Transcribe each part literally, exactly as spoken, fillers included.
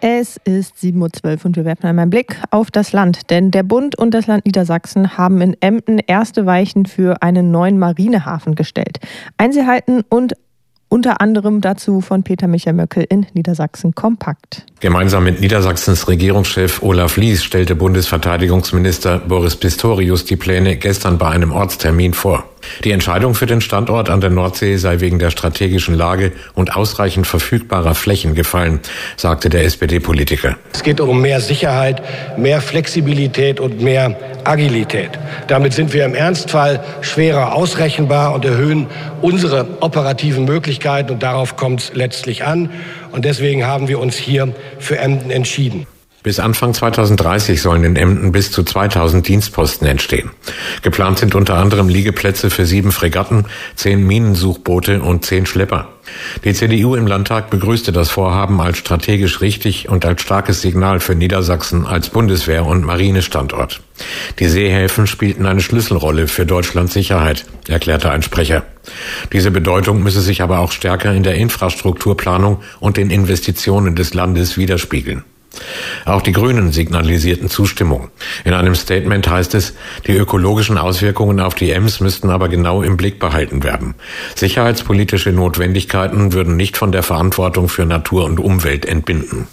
Es ist sieben Uhr zwölf und wir werfen einmal einen Blick auf das Land. Denn der Bund und das Land Niedersachsen haben in Emden erste Weichen für einen neuen Marinehafen gestellt. Einzelheiten und unter anderem dazu von Peter Michael Möckel in Niedersachsen kompakt. Gemeinsam mit Niedersachsens Regierungschef Olaf Lies stellte Bundesverteidigungsminister Boris Pistorius die Pläne gestern bei einem Ortstermin vor. Die Entscheidung für den Standort an der Nordsee sei wegen der strategischen Lage und ausreichend verfügbarer Flächen gefallen, sagte der S P D-Politiker. Es geht um mehr Sicherheit, mehr Flexibilität und mehr Agilität. Damit sind wir im Ernstfall schwerer ausrechenbar und erhöhen unsere operativen Möglichkeiten. Und darauf kommt es letztlich an. Und deswegen haben wir uns hier für Emden entschieden. Bis Anfang zweitausenddreißig sollen in Emden bis zu zweitausend Dienstposten entstehen. Geplant sind unter anderem Liegeplätze für sieben Fregatten, zehn Minensuchboote und zehn Schlepper. Die C D U im Landtag begrüßte das Vorhaben als strategisch richtig und als starkes Signal für Niedersachsen als Bundeswehr- und Marinestandort. Die Seehäfen spielten eine Schlüsselrolle für Deutschlands Sicherheit, erklärte ein Sprecher. Diese Bedeutung müsse sich aber auch stärker in der Infrastrukturplanung und den Investitionen des Landes widerspiegeln. Auch die Grünen signalisierten Zustimmung. In einem Statement heißt es, die ökologischen Auswirkungen auf die Ems müssten aber genau im Blick behalten werden. Sicherheitspolitische Notwendigkeiten würden nicht von der Verantwortung für Natur und Umwelt entbinden.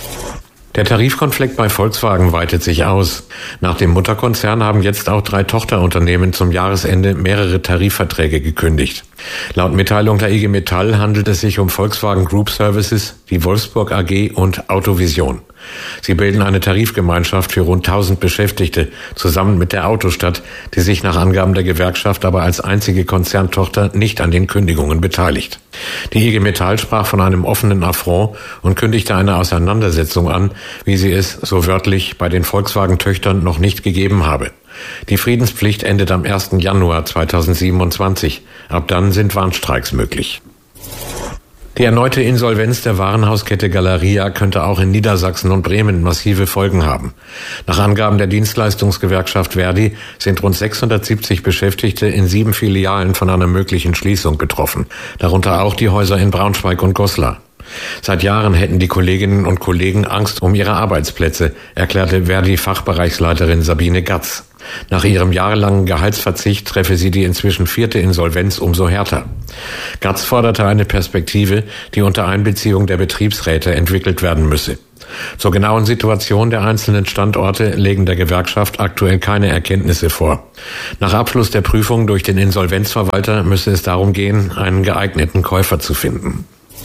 Der Tarifkonflikt bei Volkswagen weitet sich aus. Nach dem Mutterkonzern haben jetzt auch drei Tochterunternehmen zum Jahresende mehrere Tarifverträge gekündigt. Laut Mitteilung der I G Metall handelt es sich um Volkswagen Group Services, die Wolfsburg A G und Autovision. Sie bilden eine Tarifgemeinschaft für rund tausend Beschäftigte, zusammen mit der Autostadt, die sich nach Angaben der Gewerkschaft aber als einzige Konzerntochter nicht an den Kündigungen beteiligt. Die I G Metall sprach von einem offenen Affront und kündigte eine Auseinandersetzung an, wie sie es, so wörtlich, bei den Volkswagen-Töchtern noch nicht gegeben habe. Die Friedenspflicht endet am ersten Januar zweitausendsiebenundzwanzig. Ab dann sind Warnstreiks möglich. Die erneute Insolvenz der Warenhauskette Galeria könnte auch in Niedersachsen und Bremen massive Folgen haben. Nach Angaben der Dienstleistungsgewerkschaft Verdi sind rund sechshundertsiebzig Beschäftigte in sieben Filialen von einer möglichen Schließung betroffen, darunter auch die Häuser in Braunschweig und Goslar. Seit Jahren hätten die Kolleginnen und Kollegen Angst um ihre Arbeitsplätze, erklärte Verdi-Fachbereichsleiterin Sabine Gatz. Nach ihrem jahrelangen Gehaltsverzicht treffe sie die inzwischen vierte Insolvenz umso härter. Gatz forderte eine Perspektive, die unter Einbeziehung der Betriebsräte entwickelt werden müsse. Zur genauen Situation der einzelnen Standorte legen der Gewerkschaft aktuell keine Erkenntnisse vor. Nach Abschluss der Prüfung durch den Insolvenzverwalter müsse es darum gehen, einen geeigneten Käufer zu finden.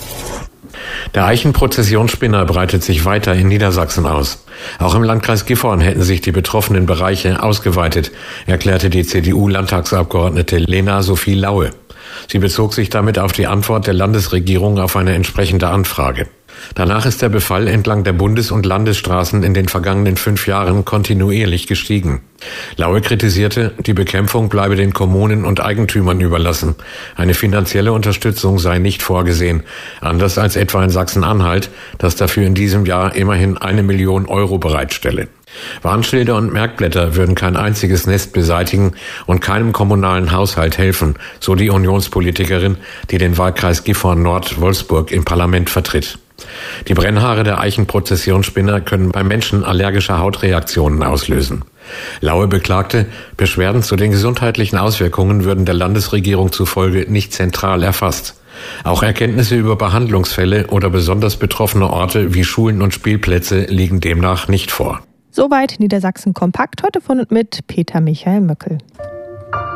Der Eichenprozessionsspinner breitet sich weiter in Niedersachsen aus. Auch im Landkreis Gifhorn hätten sich die betroffenen Bereiche ausgeweitet, erklärte die C D U-Landtagsabgeordnete Lena Sophie Laue. Sie bezog sich damit auf die Antwort der Landesregierung auf eine entsprechende Anfrage. Danach ist der Befall entlang der Bundes- und Landesstraßen in den vergangenen fünf Jahren kontinuierlich gestiegen. Laue kritisierte, die Bekämpfung bleibe den Kommunen und Eigentümern überlassen. Eine finanzielle Unterstützung sei nicht vorgesehen, anders als etwa in Sachsen-Anhalt, das dafür in diesem Jahr immerhin eine Million Euro bereitstelle. Warnschilder und Merkblätter würden kein einziges Nest beseitigen und keinem kommunalen Haushalt helfen, so die Unionspolitikerin, die den Wahlkreis Gifhorn-Nord-Wolfsburg im Parlament vertritt. Die Brennhaare der Eichenprozessionsspinner können bei Menschen allergische Hautreaktionen auslösen. Laue beklagte, Beschwerden zu den gesundheitlichen Auswirkungen würden der Landesregierung zufolge nicht zentral erfasst. Auch Erkenntnisse über Behandlungsfälle oder besonders betroffene Orte wie Schulen und Spielplätze liegen demnach nicht vor. Soweit Niedersachsen kompakt, heute von und mit Peter Michael Möckel.